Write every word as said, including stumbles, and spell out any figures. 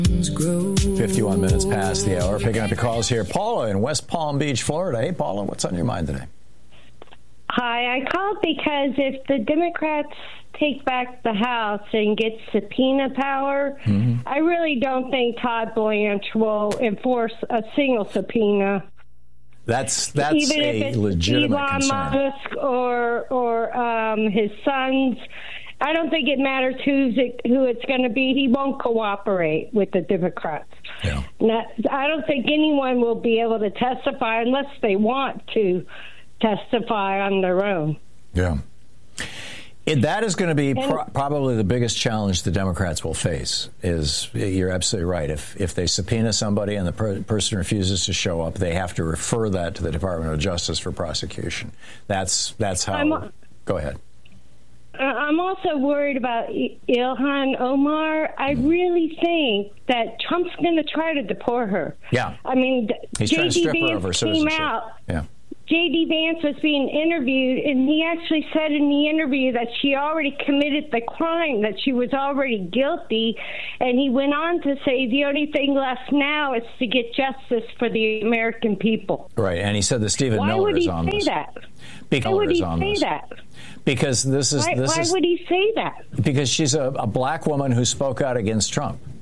fifty-one minutes past the hour. Picking up your calls here. Paula in West Palm Beach, Florida. Hey, Paula, what's on your mind today? Hi, I called because if the Democrats take back the House and get subpoena power, mm-hmm. I really don't think Todd Blanche will enforce a single subpoena. That's that's Even a if it's legitimate Elon concern. Musk or or um, his sons. I don't think it matters who's it, who it's going to be. He won't cooperate with the Democrats. Yeah. Not, I don't think anyone will be able to testify unless they want to testify on their own. Yeah. It, that is going to be pro- probably the biggest challenge the Democrats will face. Is you're absolutely right. If if they subpoena somebody and the per- person refuses to show up, they have to refer that to the Department of Justice for prosecution. That's that's how. I'm, go ahead. I'm also worried about Ilhan Omar. I really think that Trump's going to try to deport her. Yeah. I mean, he's J D trying to strip Vance her of her came citizenship. out. Yeah. J D. Vance was being interviewed, and he actually said in the interview that she already committed the crime, that she was already guilty. And he went on to say the only thing left now is to get justice for the American people. Right, and he said that Stephen Why Miller would is he on say this. that? Because Why would he on say this. that? Because this is Why, this why is would he say that? because she's a, a black woman who spoke out against Trump.